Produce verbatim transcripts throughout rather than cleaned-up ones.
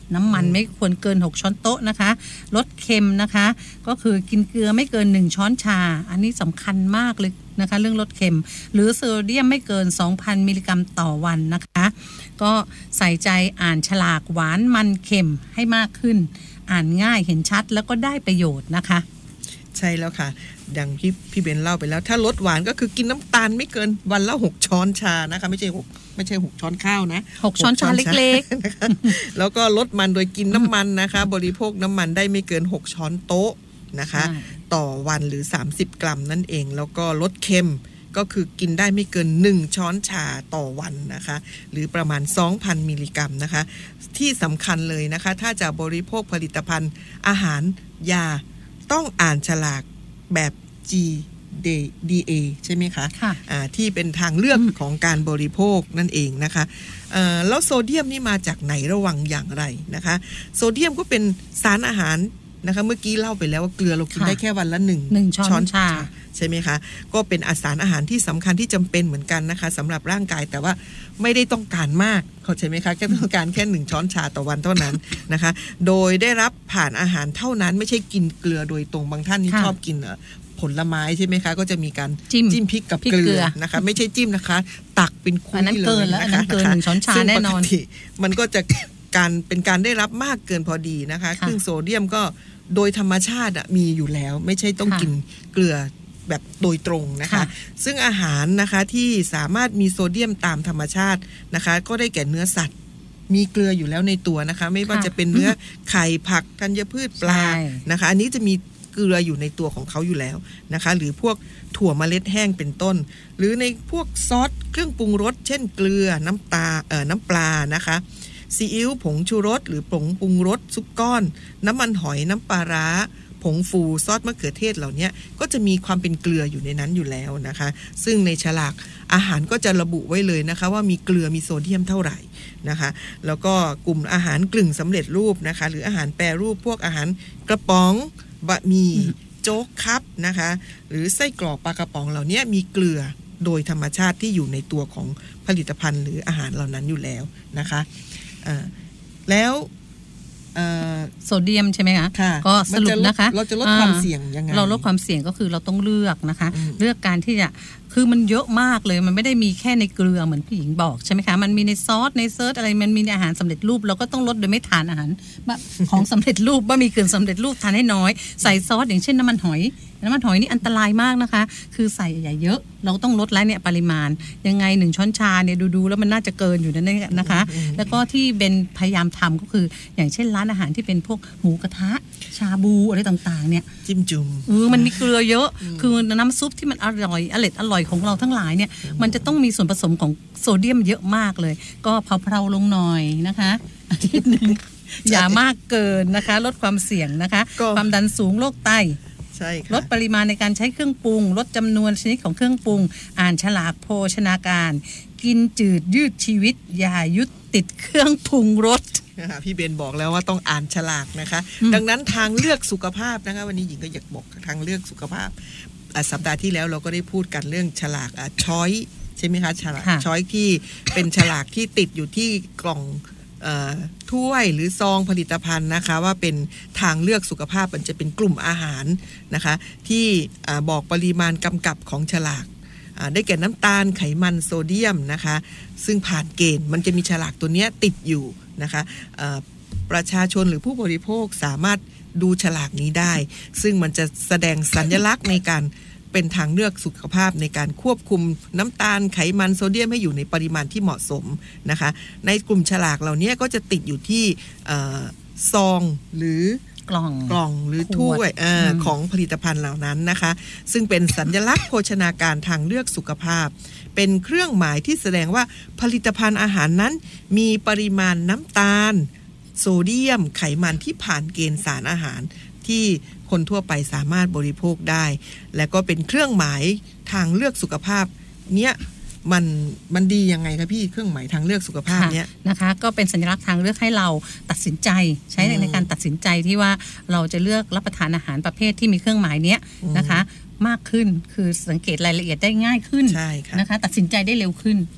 น้ำมันไม่ควรเกินหกช้อนโต๊ะนะคะลดเค็มนะคะก็คือกินเกลือไม่เกินหนึ่งช้อนชาอันนี้สำคัญมากเลยนะคะเรื่องลดเค็มหรือโซเดียมไม่เกิน สองพัน มิลลิกรัมต่อวันนะคะก็ใส่ใจอ่านฉลากหวานมันเค็มให้มากขึ้นอ่านง่ายเห็นชัดแล้วก็ได้ประโยชน์นะคะใช่แล้วค่ะดังที่พี่เบนเล่าไปแล้วถ้าลดหวานก็คือกินน้ำตาลไม่เกินวันละหกช้อนชานะคะไม่ใช่หกไม่ใช่หกช้อนข้าวนะหกช้อนชาเล็กๆนะคะแล้วก็ลดมันโดยกินน้ำมันนะคะบริโภคน้ำมันได้ไม่เกินหกช้อนโต๊ะนะคะต่อวันหรือสามสิบกรัมนั่นเองแล้วก็ลดเค็มก็คือกินได้ไม่เกินหนึ่งช้อนชาต่อวันนะคะหรือประมาณ สองพัน มิลลิกรัมนะคะที่สำคัญเลยนะคะถ้าจะบริโภคผลิตภัณฑ์อาหารยาต้องอ่านฉลากแบบ จี ดี เอ ใช่ไหมคะค่ะที่เป็นทางเลือกของการบริโภคนั่นเองนะคะแล้วโซเดียมนี่มาจากไหนระวังอย่างไรนะคะโซเดียมก็เป็นสารอาหารนะคะเมื่อกี้เล่าไปแล้วว่าเกลือเรากินได้แค่วันละหนึ่งช้อนชาใช่ไหมคะก็เป็นสารอาหารที่สำคัญที่จำเป็นเหมือนกันนะคะสำหรับร่างกายแต่ว่าไม่ได้ต้องการมากเข้าใจไหมคะแค่ต้องการแค่หนึ่งช้อนชาต่อวันเท่านั้นนะคะโดยได้รับผ่านอาหารเท่านั้นไม่ใช่กินเกลือโดยตรงบางท่านนี่ชอบกินผลไม้ใช่ไหมคะก็จะมีการจิ้มพริกกับเกลือนะคะไม่ใช่จิ้มนะคะตักเป็นคุยเลยนะคะเกินหนึ่งช้อนชาแน่นอนมันก็จะการเป็นการได้รับมากเกินพอดีนะคะซึ่งโซเดียมก็โดยธรรมชาติมีอยู่แล้วไม่ใช่ต้องกินเกลือแบบโดยตรงนะคะซึ่งอาหารนะคะที่สามารถมีโซเดียมตามธรรมชาตินะคะก็ได้แก่เนื้อสัตว์มีเกลืออยู่แล้วในตัวนะคะไม่ว่าจะเป็นเนื้อไข่ผักธัญพืชปลานะคะอันนี้จะมีเกลืออยู่ในตัวของเขาอยู่แล้วนะคะหรือพวกถั่วเมล็ดแห้งเป็นต้นหรือในพวกซอสเครื่องปรุงรสเช่นเกลือน้ำตาเอ่อน้ำปลานะคะซีอิ๊วผงชูรสหรือผงปรุงรสซุปก้อนน้ำมันหอยน้ำปลาร้าผงฟูซอสมะเขือเทศเหล่านี้ก็จะมีความเป็นเกลืออยู่ในนั้นอยู่แล้วนะคะซึ่งในฉลากอาหารก็จะระบุไว้เลยนะคะว่ามีเกลือมีโซเดียมเท่าไหร่นะคะแล้วก็กลุ่มอาหารกลึ่งสำเร็จรูปนะคะหรืออาหารแปรรูปพวกอาหารกระป๋องบะหมี่โจ๊กคัพนะคะหรือไส้กรอกปลากระป๋องเหล่านี้มีเกลือโดยธรรมชาติที่อยู่ในตัวของผลิตภัณฑ์หรืออาหารเหล่านั้นอยู่แล้วนะคะแล้วโซเดียมใช่ไหมคะก็สรุปนะคะเราจะลดความเสี่ยงยังไงเราลดความเสี่ยงก็คือเราต้องเลือกนะคะเลือกการที่จะคือมันเยอะมากเลยมันไม่ได้มีแค่ในเกลือเหมือนพี่หญิงบอกใช่ไหมคะมันมีในซอสในเซิร์ชอะไรมันมีในอาหารสำเร็จรูปเราก็ต้องลดโดยไม่ทานอาหารของสำเร็จรูปบะหมี่กึ่งสำเร็จรูปทานให้น้อยใส่ซอสอย่างเช่นน้ำมันหอยน้ำมันหอยนี่อันตรายมากนะคะคือใส่ใหญ่เยอะเราต้องลดแล้วเนี่ยปริมาณยังไงหนึ่งช้อนชาเนี่ยดูๆแล้วมันน่าจะเกินอยู่นั่นนะคะแล้วก็ที่เป็นพยายามทำก็คืออย่างเช่นร้านอาหารที่เป็นพวกหมูกระทะชาบูอะไรต่างๆเนี่ยจิ้มจุ่มเออมันมีเกลือเยอะคือน้ำซุปที่มันอร่อยอร่อยอร่อยของเราทั้งหลายเนี่ยมันจะต้องมีส่วนผสมของโซเดียมเยอะมากเลยก็เพลาๆลงหน่อยนะคะอาทิตย์นึงอย่ามากเกินนะคะลดความเสี่ยงนะคะความดันสูงโรคไตลดปริมาณในการใช้เครื่องปรุงลดจำนวนชนิดของเครื่องปรุงอ่านฉลากโภชนาการกินจืดยืดชีวิตอย่ายึดติดเครื่องปรุงรสพี่เบนบอกแล้วว่าต้องอ่านฉลากนะคะดังนั้นทางเลือกสุขภาพนะคะวันนี้หญิงก็อยากบอกทางเลือกสุขภาพสัปดาห์ที่แล้วเราก็ได้พูดกันเรื่องฉลากช้อยใช่ไหมคะฉลากช้อยที่เป็นฉลากที่ติดอยู่ที่กล่องถ้วยหรือซองผลิตภัณฑ์นะคะว่าเป็นทางเลือกสุขภาพมันจะเป็นกลุ่มอาหารนะคะที่บอกปริมาณกำกับของฉลากได้แก่น้ำตาลไขมันโซเดียมนะคะซึ่งผ่านเกณฑ์มันจะมีฉลากตัวนี้ติดอยู่นะคะประชาชนหรือผู้บริโภคสามารถดูฉลากนี้ได้ซึ่งมันจะแสดงสัญลักษณ์ในการเป็นทางเลือกสุขภาพในการควบคุมน้ำตาลไขมันโซเดียมให้อยู่ในปริมาณที่เหมาะสมนะคะในกลุ่มฉลากเหล่านี้ก็จะติดอยู่ที่ซองหรือกล่องกล่องหรือถ้วยของผลิตภัณฑ์เหล่านั้นนะคะซึ่งเป็นสัญลักษณ์โภชนาการทางเลือกสุขภาพเป็นเครื่องหมายที่แสดงว่าผลิตภัณฑ์อาหารนั้นมีปริมาณน้ำตาลโซเดียมไขมันที่ผ่านเกณฑ์สารอาหารที่คนทั่วไปสามารถบริโภคได้และก็เป็นเครื่องหมายทางเลือกสุขภาพเนี้ยมันมันดียังไงคะพี่เครื่องหมายทางเลือกสุขภาพเนี้ยนะคะก็เป็นสัญลักษณ์ทางเลือกให้เราตัดสินใจใช้ในการตัดสินใจที่ว่าเราจะเลือกรับประทานอาหารประเภทที่มีเครื่องหมายเนี้ยนะคะมากขึ้นคือสังเกตรายละเอียดได้ง่ายขึ้นนะคะตัดสินใจได้เร็วขึ้น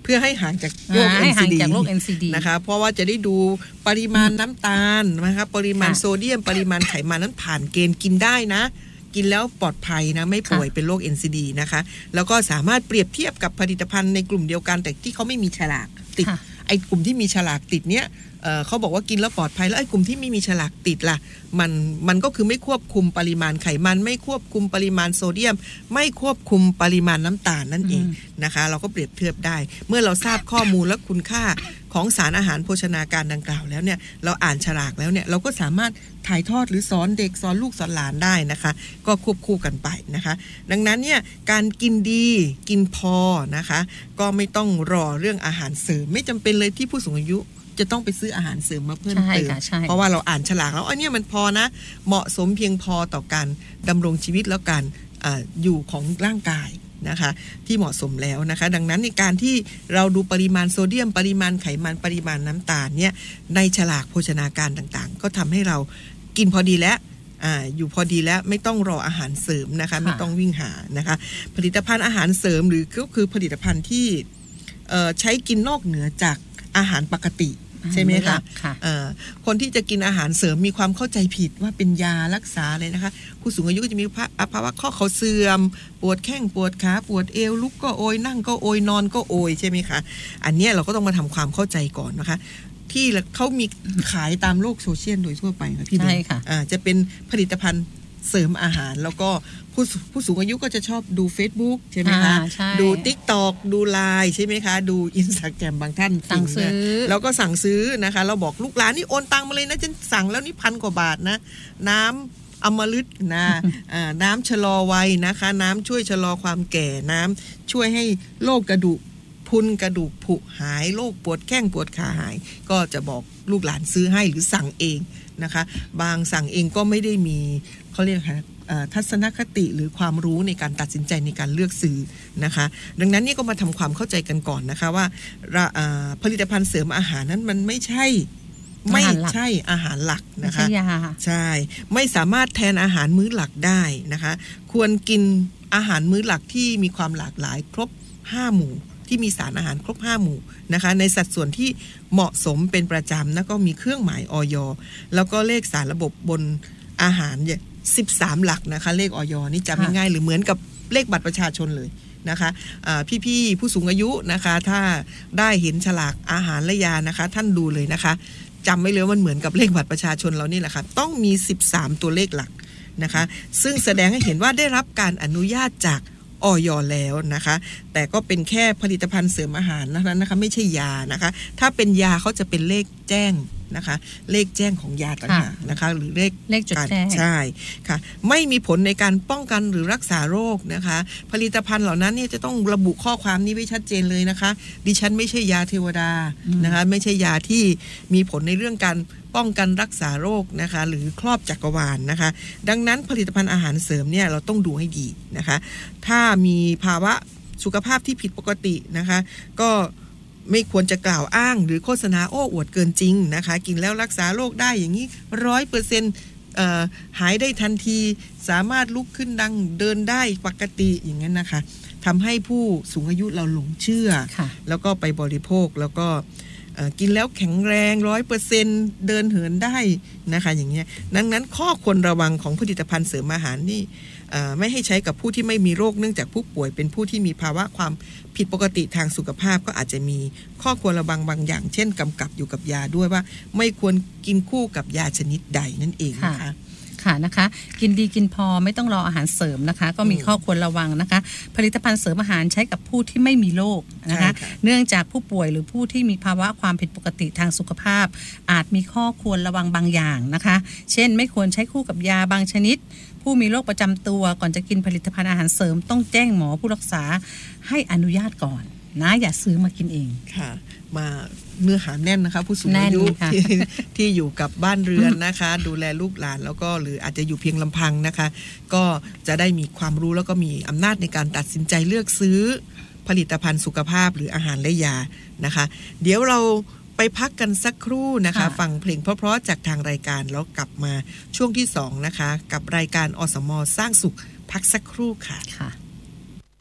พื่อให้ห่างจากโรคให้เอ็นห่าซีงดีจากโรค เอ็น ซี ดีนะคะเพราะว่าจะได้ดูปริมาณน้ำตาลนะคะปริมาณโซเดียมปริมาณไขมันนั้นผ่านเกณฑ์กินได้นะกินแล้วปลอดภัยนะไม่ป่วยเป็นโรค เอ็น ซี ดี นะคะแล้วก็สามารถเปรียบเทียบกับผลิตภัณฑ์ในกลุ่มเดียวกันแต่ที่เขาไม่มีฉลากติดไอ้กลุ่มที่มีฉลากติดเนี้ย เอ่อเขาบอกว่ากินแล้วปลอดภัยแล้วไอ้กลุ่มที่ไม่มีฉลากติดล่ะมันมันก็คือไม่ควบคุมปริมาณไขมันไม่ควบคุมปริมาณโซเดียมไม่ควบคุมปริมาณน้ำตาลนั่นเองนะคะเราก็เปรียบเทียบได้เมื่อเราทราบข้อมูลและคุณค่าของสารอาหารโภชนาการดังกล่าวแล้วเนี่ยเราอ่านฉลากแล้วเนี่ยเราก็สามารถถ่ายทอดหรือสอนเด็กสอนลูกสอนหลานได้นะคะก็ควบคู่กันไปนะคะดังนั้นเนี่ยการกินดีกินพอนะคะก็ไม่ต้องรอเรื่องอาหารเสริมไม่จำเป็นเลยที่ผู้สูงอายุจะต้องไปซื้ออาหารเสริมมาเพิ่มเติมเพราะว่าเราอ่านฉลากแล้วอันนี้มันพอนะเหมาะสมเพียงพอต่อการดำรงชีวิตแล้วการอ่าอยู่ของร่างกายนะคะที่เหมาะสมแล้วนะคะดังนั้นในการที่เราดูปริมาณโซเดียมปริมาณไขมันปริมาณน้ำตาลเนี่ยในฉลากโภชนาการต่างๆก็ทำให้เรากินพอดีแล้วอ่าอยู่พอดีแล้วไม่ต้องรออาหารเสริมนะคะไม่ต้องวิ่งหานะคะผลิตภัณฑ์อาหารเสริมหรือก็คือผลิตภัณฑ์ที่เอ่อใช้กินนอกเหนือจากอาหารปกติใช่ไหมคะคนที่จะกินอาหารเสริมมีความเข้าใจผิดว่าเป็นยารักษาเลยนะคะผู้สูงอายุก็จะมีภาวะข้อเข่าเสื่อมปวดแข้งปวดขาปวดเอวลุกก็โอยนั่งก็โอยนอนก็โอยใช่ไหมคะอันนี้เราก็ต้องมาทำความเข้าใจก่อนนะคะที่เขามีขายตามโลกโซเชียลโดยทั่วไปค่ะพี่เบนจะเป็นผลิตภัณฑ์เสริมอาหารแล้วก็ผู้ผู้สูงอายุก็จะชอบดู Facebook ใช่ไหมคะดู TikTok ดู ไลน์ ใช่ไหมคะดู Instagram บางท่านสั่งซื้อแล้วก็สั่งซื้อนะคะเราบอกลูกหลานนี่โอนตังมาเลยนะฉันสั่งแล้วนี่พันกว่าบาทนะน้ำอมฤตนะน้ำชะลอวัยนะคะน้ำช่วยชะลอความแก่น้ำช่วยให้โรคกระดูกพุนกระดูกผุหายโรคปวดแข้งปวดขาหายก็จะบอกลูกหลานซื้อให้หรือสั่งเองนะคะบางสั่งเองก็ไม่ได้มีเขาเรียกค่ะทัศนคติหรือความรู้ในการตัดสินใจในการเลือกซื้อนะคะดังนั้นนี่ก็มาทำความเข้าใจกันก่อนนะคะว่าผลิตภัณฑ์เสริมอาหารนั้นมันไม่ใช่ไม่ใช่อาหารหลักนะคะใช่ไม่สามารถแทนอาหารมื้อหลักได้นะคะควรกินอาหารมื้อหลักที่มีความหลากหลายครบห้าหมู่ที่มีสารอาหารครบห้าหมู่นะคะในสัดส่วนที่เหมาะสมเป็นประจำแล้วก็มีเครื่องหมายอย.แล้วก็เลขสารระบบบนอาหารเนี่ยสิบสามหลักนะคะเลขอย.นี่จำง่ายๆหรือเหมือนกับเลขบัตรประชาชนเลยนะคะพี่ๆผู้สูงอายุนะคะถ้าได้เห็นฉลากอาหารและยานะคะท่านดูเลยนะคะจำไว้เลยมันเหมือนกับเลขบัตรประชาชนเรานี่แหละค่ะต้องมีสิบสามตัวเลขหลักนะคะซึ่งแสดงให้เห็นว่าได้รับการอนุญาตจากอย.แล้วนะคะแต่ก็เป็นแค่ผลิตภัณฑ์เสริมอาหารนั้นนะคะไม่ใช่ยานะคะถ้าเป็นยาเขาจะเป็นเลขแจ้งนะคะเลขแจ้งของยาต่างหากนะคะหรือเลขเลขจดแจ้งใช่ค่ะไม่มีผลในการป้องกันหรือรักษาโรคนะคะผลิตภัณฑ์เหล่านั้นเนี่ยจะต้องระบุข้อความนี้ไว้ชัดเจนเลยนะคะดิฉันไม่ใช่ยาเทวดานะคะไม่ใช่ยาที่มีผลในเรื่องการป้องกันรักษาโรคนะคะหรือครอบจักรวาล นะคะดังนั้นผลิตภัณฑ์อาหารเสริมเนี่ยเราต้องดูให้ดีนะคะถ้ามีภาวะสุขภาพที่ผิดปกตินะคะก็ไม่ควรจะกล่าวอ้างหรือโฆษณาโอ้อวดเกินจริงนะคะกินแล้วรักษาโรคได้อย่างนี้ร้อยเปอร์เซ็นต์หายได้ทันทีสามารถลุกขึ้นดังเดินได้ปกติอย่างนั้นนะคะทำให้ผู้สูงอายุเราหลงเชื่อแล้วก็ไปบริโภคแล้วก็กินแล้วแข็งแรงร้อยเปอร์เซ็นต์เดินเหินได้นะคะอย่างเงี้ยดังนั้นข้อควรระวังของผลิตภัณฑ์เสริมอาหารนี่ไม่ให้ใช้กับผู้ที่ไม่มีโรคเนื่องจากผู้ป่วยเป็นผู้ที่มีภาวะความผิดปกติทางสุขภาพก็อาจจะมีข้อควรระวังบางอย่างเช่นกำกับอยู่กับยาด้วยว่าไม่ควรกินคู่กับยาชนิดใดนั่นเองนะคะค่ะนะคะกินดีกินพอไม่ต้องรออาหารเสริมนะคะก็มีข้อควรระวังนะคะผลิตภัณฑ์เสริมอาหารใช้กับผู้ที่ไม่มีโรคนะคะเนื่องจากผู้ป่วยหรือผู้ที่มีภาวะความผิดปกติทางสุขภาพอาจมีข้อควรระวังบางอย่างนะคะเช่นไม่ควรใช้คู่กับยาบางชนิดผู้มีโรคประจำตัวก่อนจะกินผลิตภัณฑ์อาหารเสริมต้องแจ้งหมอผู้รักษาให้อนุญาตก่อนนะอย่าซื้อมากินเองค่ะมาเนื้อหาแน่นนะคะผู้สูงอายุที่ที่อยู่กับบ้านเรือนนะคะดูแลลูกหลานแล้วก็หรืออาจจะอยู่เพียงลำพังนะคะก็จะได้มีความรู้แล้วก็มีอำนาจในการตัดสินใจเลือกซื้อผลิตภัณฑ์สุขภาพหรืออาหารและยานะคะเดี๋ยวเราไปพักกันสักครู่นะคะฟังเพลงเพราะๆจากทางรายการแล้วกลับมาช่วงที่สองนะคะกับรายการอสม.สร้างสุขพักสักครู่ค่ะ